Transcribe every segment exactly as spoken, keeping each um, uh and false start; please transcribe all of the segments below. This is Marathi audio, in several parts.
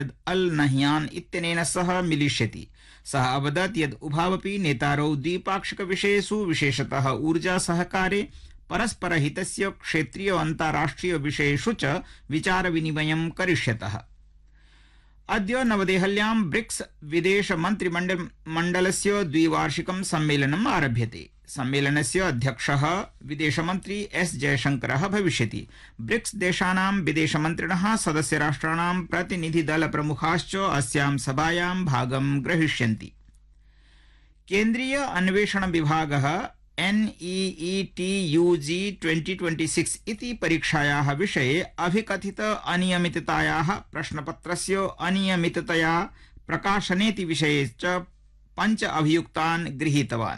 अल नह्यान इत्यनेन सह मिलिष्यति। सः अवदत् यद् उभावपि नेतारौ द्विपाक्षिकविषयेषु विशेषतः ऊर्जा सहकारे परस्परहितस्य क्षेत्रीय अन्ताराष्ट्रिय विषयेषु च विचारविनिमयं करिष्यतः। अद्य नवदेहल्यां ब्रिक्स विदेश मन्त्रिमण्डलस्य द्विवार्षिकं सम्मेलनम् आरभ्यते। सम्मेलनस्य अध्यक्षः विदेशमन्त्री एस जयशंकरः भविष्यति। ब्रिक्स देशानां विदेशमन्त्रिणः सदस्यराष्ट्राणां प्रतिनिधिदलप्रमुखाश्च अस्यां सभायां भागं ग्रहीष्यन्ति। केन्द्रीय अन्वेषण विभागः N E E T U G twenty twenty six इति परीक्षायाः विषये अभिकथित अनियमिततायाः प्रश्नपत्रस्य अनियमिततया प्रकाशनेति विषये च पञ्च अभियुक्तान् गृहीतवान्।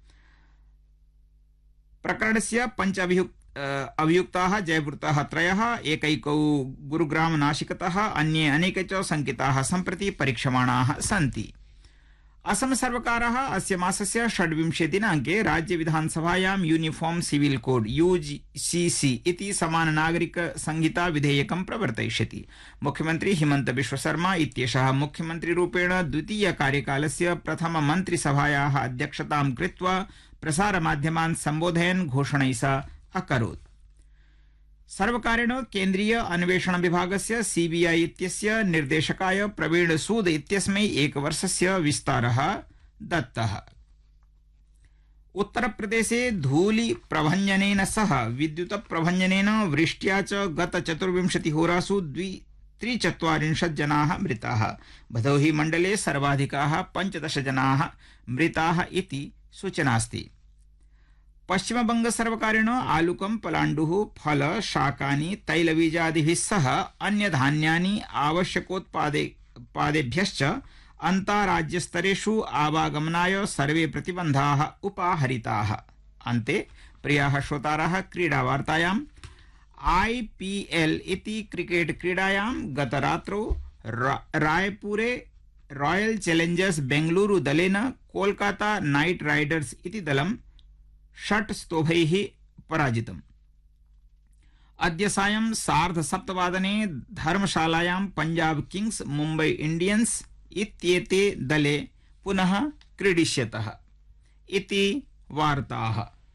प्रकरणस्य पञ्च अभियुक्त अभियुक्ताः जयवृत्तः त्रयः, एकैकौ गुरुग्राम नाशिकतः, अन्ये अनेके च शङ्किताः सम्प्रति परीक्षमाणाः सन्ति। असम सर्वकारः अस्य मासस्य षड्विंशे दिनाङ्के राज्य विधानसभायां uniform civil code you see C इति समान नागरिक संहिता विधेयकं प्रवर्तयिष्यति। मुख्यमंत्री हिमंत बिश्व शर्मा इत्येषः मुख्यमंत्रीरूपेण द्वितीय कार्यकालस्य प्रथम मन्त्रिसभायाः अध्यक्षतां कृत्वा प्रसारमाध्यमान् सम्बोधयन् घोषणैषा अकरोत्। सर्वकारेण केन्द्रीय अन्वेषण विभागस्य सीबीआई इत्यस्य निर्देशकाय प्रवीण सूद इत्यस्मै एकवर्षस्य विस्तारः दत्तः। उत्तरप्रदेशे धूलि प्रभञ्जनेन सह विद्युत प्रभञ्जनेन वृष्ट्या च गत चतुर्विंशतिहोरासु द्वि त्रिचत्वारिंशत् जनाः मृताः। भदोही मण्डले सर्वाधिकाः पञ्चदश जनाः मृताः इति सूचनास्ति। पश्चिमबंग सर्वकारेण आलुकं, पलाण्डुः, फल, शाकानि, तैलबीजादिभिः सह अन्य धान्यानि आवश्यकोत्पादेभ्यश्च अन्ताराज्यस्तरेषु आवागमनाय सर्वे प्रतिबन्धाः उपाहरिताः। अन्ते प्रियाः श्रोताराः, क्रीडावार्तायां आईपीएल इति क्रिकेट क्रीडायां गतरात्रौ रायपुरे रॉयल चैलेंजर्स बेंगलुरु दलेन कोलकाता नाइट राइडर्स इति दलं षट् स्तोभैः पराजितम्। अद्य सायं सार्धसप्तवादने धर्मशालायां पंजाब किंग्स मुंबई इंडियंस इत्येते दले पुनः क्रीडिष्यतः इति वार्ताः।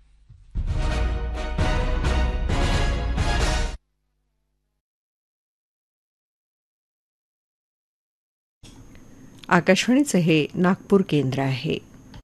आकाशवाणीचे हे नागपूर केंद्र आहे।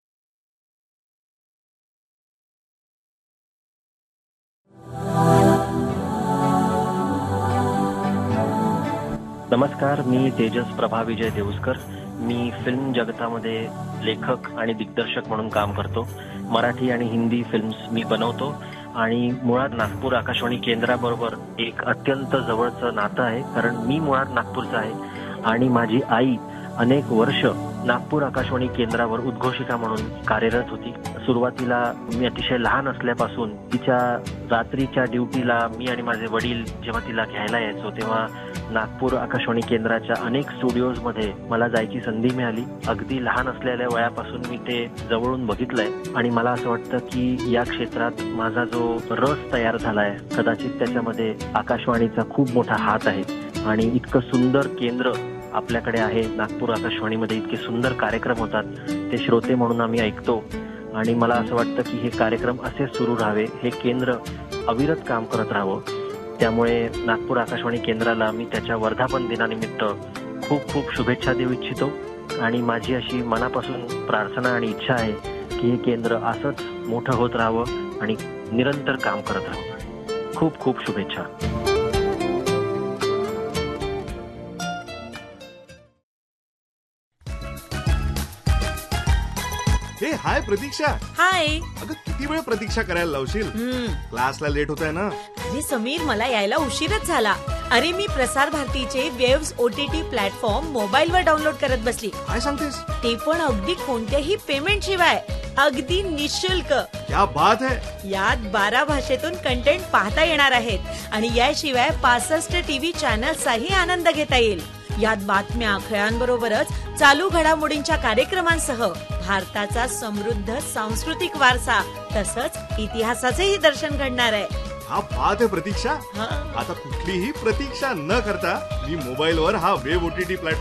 नमस्कार, मी तेजस प्रभा विजय देऊसकर। मी फिल्म जगतामध्ये लेखक आणि दिग्दर्शक म्हणून काम करतो। मराठी आणि हिंदी फिल्म्स मी बनवतो आणि मुळात नागपूर आकाशवाणी केंद्राबरोबर एक अत्यंत जवळचं नातं आहे, कारण मी मुळात नागपूरचा आहे आणि माझी आई अनेक वर्ष नागपूर आकाशवाणी केंद्रावर उद्घोषिका म्हणून कार्यरत होती। सुरुवातीला मी अतिशय लहान असल्यापासून तिच्या रात्रीच्या ड्युटीला मी आणि माझे वडील जेव्हा तिला घ्यायला यायचो, तेव्हा नागपूर आकाशवाणी केंद्राच्या अनेक स्टुडिओजमध्ये मला जायची संधी मिळाली। अगदी लहान असलेल्या वयापासून मी ते जवळून बघितलंय आणि मला असं वाटतं की या क्षेत्रात माझा जो रस तयार झालाय, कदाचित त्याच्यामध्ये आकाशवाणीचा खूप मोठा हात आहे। आणि इतकं सुंदर केंद्र आपल्याकडे आहे नागपूर आकाशवाणीमध्ये, इतके सुंदर कार्यक्रम होतात, ते श्रोते म्हणून आम्ही ऐकतो आणि मला असं वाटतं की हे कार्यक्रम असे सुरू राहावे, हे केंद्र अविरत काम करत राहावं। त्यामुळे नागपूर आकाशवाणी केंद्राला मी त्याच्या वर्धापन दिनानिमित्त खूप खूप शुभेच्छा देऊ इच्छितो आणि माझी अशी मनापासून प्रार्थना आणि इच्छा आहे की हे केंद्र असंच मोठं होत राहावं आणि निरंतर काम करत राहावं। खूप खूप शुभेच्छा। हे हाय प्रतीक्षा। हाय। अगं किती वेळ प्रतीक्षा करायला लावशील? क्लासला लेट होत आहे ना। अरे समीर, मला यायला उशीरच झाला। अरे मी प्रसार भारतीचे वेव्स ओटीटी प्लॅटफॉर्म मोबाईलवर डाउनलोड करत बसली। काय सांगतेस? ते पण अगदी कोणत्याही पेमेंट शिवाय, अगदी निशुल्क। क्या बात है। यात बारा भाषेतून कंटेंट पाहता येणार आहेत आणि याशिवाय पासष्ट टीव्ही चॅनल्सचाही आनंद घेता येईल। यात बातम्या, खेळांबरोबरच चालू घडामोडींच्या कार्यक्रमांसह भारताचा समृद्ध सांस्कृतिक वारसा तसंच इतिहासाचेही दर्शन घडणार आहे। क्या बात आहे प्रतीक्षा. हा. आता कुठलीही प्रतीक्षा न करता मी मोबाईलवर हा वेब ओटीटी प्लॅटफॉर्म